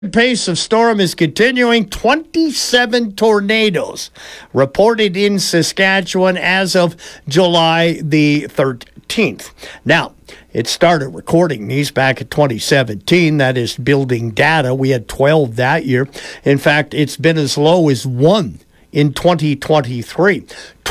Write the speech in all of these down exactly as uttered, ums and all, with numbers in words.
Pace of storm is continuing. twenty-seven tornadoes reported in Saskatchewan as of July the thirteenth. Now, it started recording these back in twenty seventeen. That is building data. We had twelve that year. In fact, it's been as low as one in twenty twenty-three.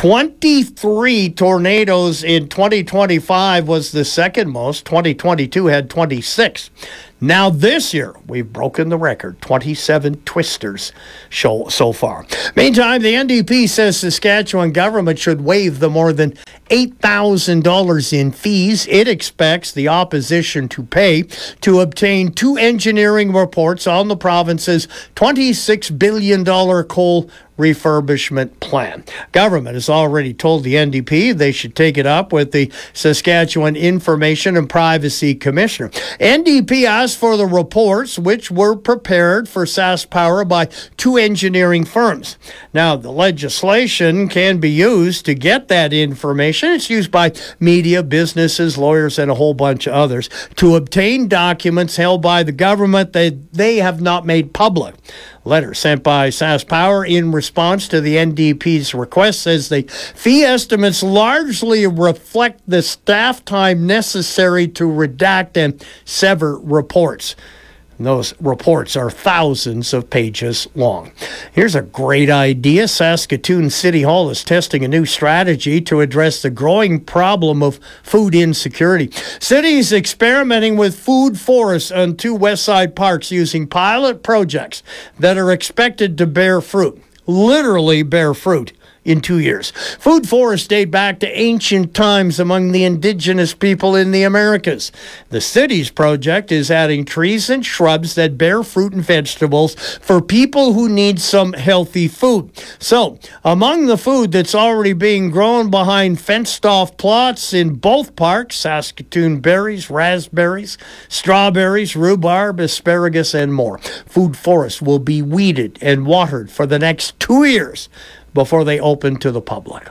twenty-three tornadoes in twenty twenty-five was the second most. twenty twenty-two had twenty-six. Now this year, we've broken the record, twenty-seven twisters show so far. Meantime, the N D P says Saskatchewan government should waive the more than eight thousand dollars in fees it expects the opposition to pay to obtain two engineering reports on the province's twenty-six billion dollars coal refurbishment plan. Government has already told the N D P they should take it up with the Saskatchewan Information and Privacy Commissioner. N D P asked for the reports, which were prepared for SaskPower by two engineering firms. Now, the legislation can be used to get that information. It's used by media, businesses, lawyers, and a whole bunch of others to obtain documents held by the government that they have not made public. Letter sent by SaskPower in response to the N D P's request says the fee estimates largely reflect the staff time necessary to redact and sever reports. And those reports are thousands of pages long. Here's a great idea. Saskatoon City Hall is testing a new strategy to address the growing problem of food insecurity. City is experimenting with food forests on two Westside parks using pilot projects that are expected to bear fruit, literally bear fruit, in two years. Food forests date back to ancient times among the indigenous people in the Americas. The city's project is adding trees and shrubs that bear fruit and vegetables for people who need some healthy food. So, among the food that's already being grown behind fenced-off plots in both parks, Saskatoon berries, raspberries, strawberries, rhubarb, asparagus, and more. Food forests will be weeded and watered for the next two years before they open to the public.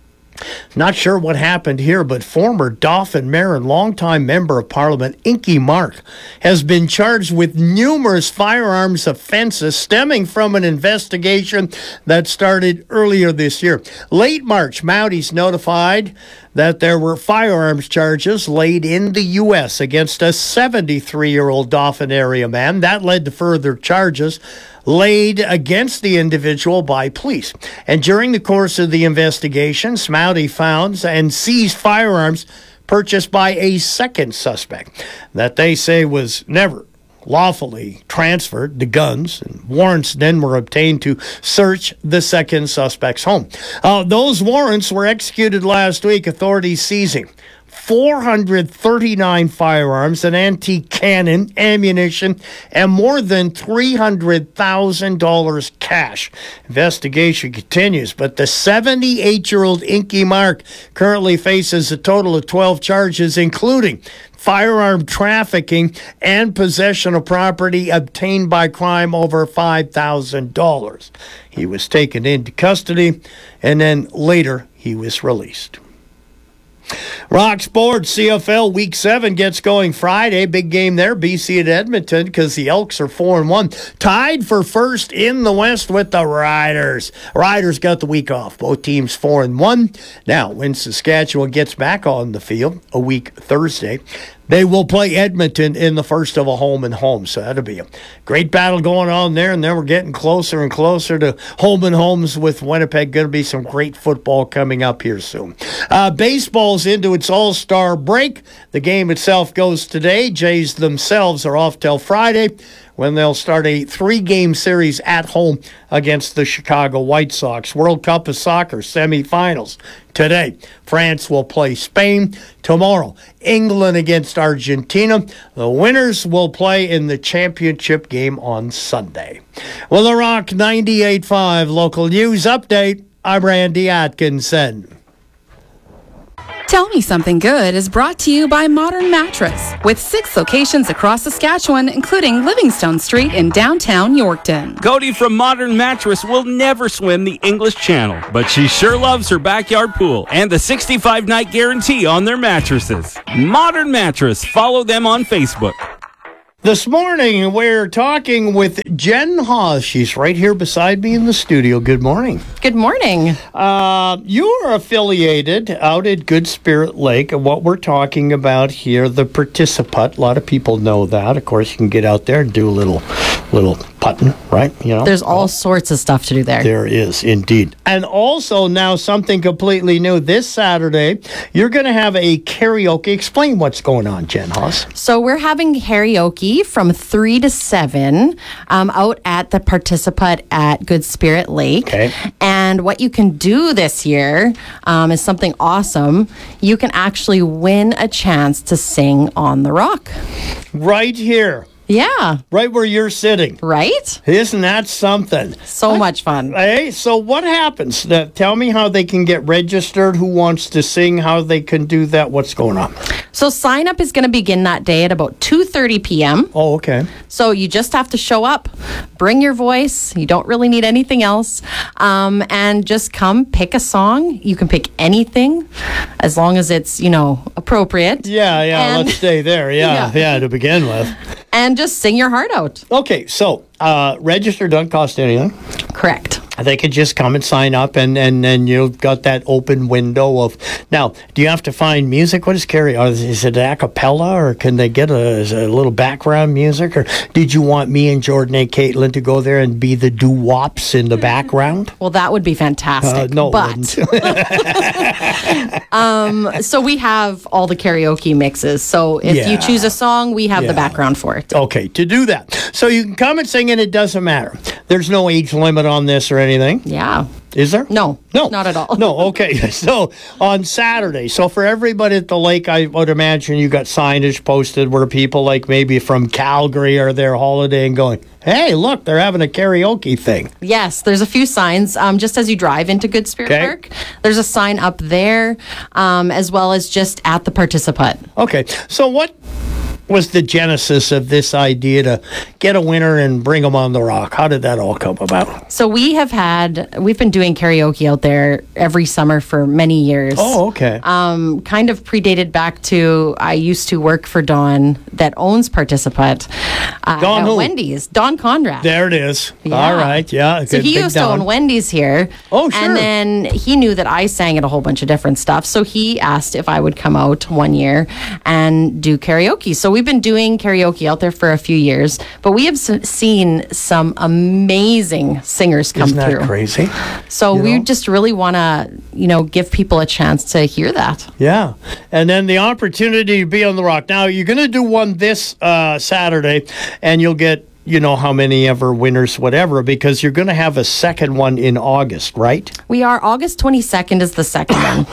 Not sure what happened here, but former Dauphin Mayor and longtime Member of Parliament Inky Mark has been charged with numerous firearms offenses stemming from an investigation that started earlier this year. Late March, Mounties notified that there were firearms charges laid in the U S against a seventy-three-year-old Dauphin area man. That led to further charges laid against the individual by police. And during the course of the investigation, Smouty found and seized firearms purchased by a second suspect that they say was never lawfully transferred, the guns, and warrants then were obtained to search the second suspect's home. Uh, those warrants were executed last week, authorities seizing four hundred thirty-nine firearms, an antique cannon, ammunition, and more than three hundred thousand dollars cash. Investigation continues, but the seventy-eight-year-old Inky Mark currently faces a total of twelve charges, including firearm trafficking and possession of property obtained by crime over five thousand dollars. He was taken into custody, and then later he was released. Rock Sports, C F L Week seven gets going Friday. Big game there, B C at Edmonton, because the Elks are four and one. Tied for first in the West with the Riders. Riders got the week off. Both teams four and one. Now, when Saskatchewan gets back on the field a week Thursday, they will play Edmonton in the first of a home and home. So that'll be a great battle going on there. And then we're getting closer and closer to home and homes with Winnipeg. Going to be some great football coming up here soon. Uh, baseball's into its all-star break. The game itself goes today. Jays themselves are off till Friday, when they'll start a three-game series at home against the Chicago White Sox. World Cup of Soccer semifinals today. France will play Spain. Tomorrow, England against Argentina. The winners will play in the championship game on Sunday. Well, the Rock ninety-eight point five local news update. I'm Randy Atkinson. Tell Me Something Good is brought to you by Modern Mattress, with six locations across Saskatchewan, including Livingstone Street in downtown Yorkton. Cody from Modern Mattress will never swim the English Channel, but she sure loves her backyard pool and the sixty-five night guarantee on their mattresses. Modern Mattress. Follow them on Facebook. This morning, we're talking with Jen Haas. She's right here beside me in the studio. Good morning. Good morning. Uh, you are affiliated out at Good Spirit Lake, and what we're talking about here, the Participut. A lot of people know that. Of course, you can get out there and do a little, little putting, right? You know, there's all sorts of stuff to do there. There is indeed, and also now something completely new. This Saturday, you're going to have a karaoke. Explain what's going on, Jen Haas. So we're having karaoke from three to seven um, out at the Participut at Good Spirit Lake. Okay. And what you can do this year um, is something awesome. You can actually win a chance to sing on the rock. Right here. Yeah. Right where you're sitting. Right? Isn't that something? So much fun. Hey, so what happens? Uh, tell me how they can get registered, who wants to sing, how they can do that, what's going on? So sign up is going to begin that day at about two thirty p.m. Oh, okay. So you just have to show up, bring your voice. You don't really need anything else. Um, and just come pick a song. You can pick anything as long as it's, you know, appropriate. Yeah, yeah, And- let's stay there. Yeah, yeah, Yeah. to begin with. And just sing your heart out. Okay, so uh, register doesn't cost anything. Correct. They could just come and sign up, and, and, and you've got that open window of... Now, do you have to find music? What is carry? Or is it a cappella, or can they get a, is it a little background music? Or did you want me and Jordan and Caitlin to go there and be the doo-wops in the background? Well, that would be fantastic. Uh, no, it but wouldn't. um, so we have all the karaoke mixes. So if Yeah. you choose a song, we have Yeah. the background for it. Okay, to do that. So you can come and sing, and it doesn't matter. There's no age limit on this or anything. Yeah. Is there? No. No. Not at all. No, okay. So on Saturday, so for everybody at the lake, I would imagine you got signage posted where people like maybe from Calgary are there holidaying going, hey, look, they're having a karaoke thing. Yes, there's a few signs. Um, just as you drive into Good Spirit Okay. Park, there's a sign up there, um, as well as just at the Participut. Okay, so what was the genesis of this idea to get a winner and bring them on the rock? How did that all come about? So we have had, we've been doing karaoke out there every summer for many years. Oh, okay. Um, kind of predated back to, I used to work for Don that owns Participut uh, Don at who? Wendy's. Don Conrad. There it is. Yeah. All right, yeah. So good, he big used Don. to own Wendy's here. Oh, sure. And then he knew that I sang at a whole bunch of different stuff. So he asked if I would come out one year and do karaoke. So we've been doing karaoke out there for a few years, but we have s- seen some amazing singers come Isn't that through. crazy? So You we know? just really want to, you know, give people a chance to hear that. Yeah. And then the opportunity to be on the rock. Now, you're going to do one this uh, Saturday, and you'll get, you know, how many ever winners, whatever, because you're going to have a second one in August, right? We are August twenty-second is the second one.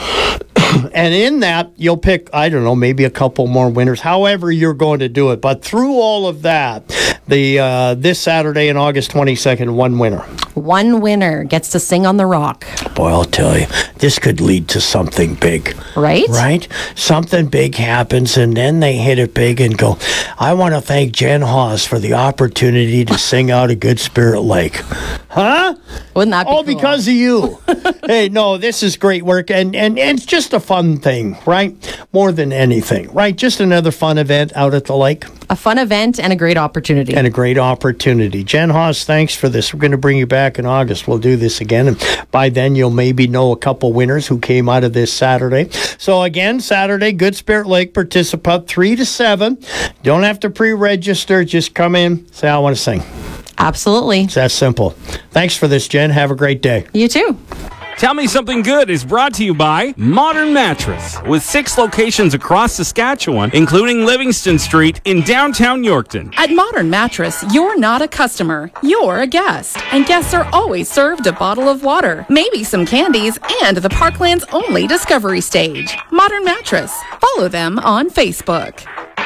And in that, you'll pick, I don't know, maybe a couple more winners, however you're going to do it. But through all of that, the uh, this Saturday and August twenty-second, one winner. One winner gets to sing on the rock, Boy, I'll tell you, this could lead to something big. right? Right? Something big happens, and then they hit it big and go, I want to thank Jen Haas for the opportunity to sing out at Good Spirit Lake. Huh? Wouldn't that be All cool? because of you. Hey, no, this is great work, and, and, and it's just a fun thing, right? More than anything, right? Just another fun event out at the lake. A fun event and a great opportunity. And a great opportunity. Jen Haas, thanks for this. We're going to bring you back in August. We'll do this again. And by then, you'll maybe know a couple winners who came out of this Saturday. So again, Saturday, Good Spirit Lake, Participut, three to seven. Don't have to pre-register. Just come in, say, I want to sing. Absolutely. It's that simple. Thanks for this, Jen. Have a great day. You too. Tell Me Something Good is brought to you by Modern Mattress, with six locations across Saskatchewan, including Livingston Street in downtown Yorkton. At Modern Mattress, you're not a customer, you're a guest. And guests are always served a bottle of water, maybe some candies, and the Parkland's only discovery stage. Modern Mattress. Follow them on Facebook.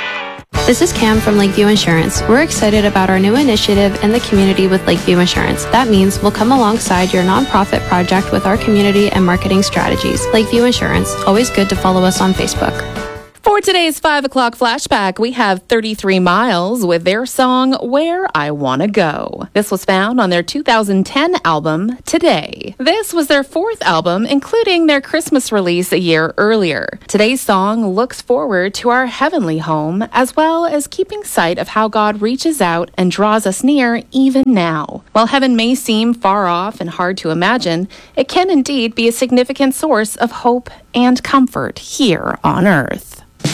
This is Cam from Lakeview Insurance. We're excited about our new initiative in the community with Lakeview Insurance. That means we'll come alongside your nonprofit project with our community and marketing strategies. Lakeview Insurance, always good to follow us on Facebook. For today's five o'clock flashback, we have thirty-three miles with their song, Where I Wanna Go. This was found on their two thousand ten album, Today. This was their fourth album, including their Christmas release a year earlier. Today's song looks forward to our heavenly home, as well as keeping sight of how God reaches out and draws us near even now. While heaven may seem far off and hard to imagine, it can indeed be a significant source of hope and comfort here on earth.